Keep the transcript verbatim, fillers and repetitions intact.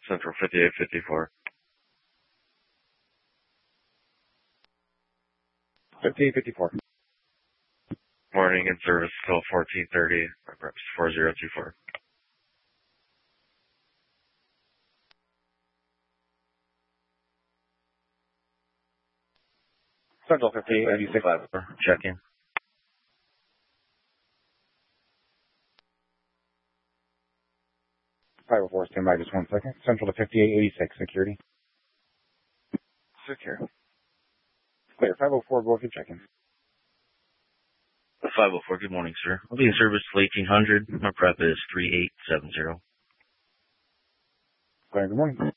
Central fifty-eight fifty-four. fifty-eight fifty-four. Morning in service till fourteen thirty. Perhaps four zero two four. Central fifty-eight eighty-six. Check in. five oh four, stand by just one second. Central to fifty-eight eighty-six, security. Secure. Clear, five oh four, go with your check-in. five oh four, good morning, sir. I'll be in service till eighteen hundred. My prep is three eight seven zero. Clear, good morning.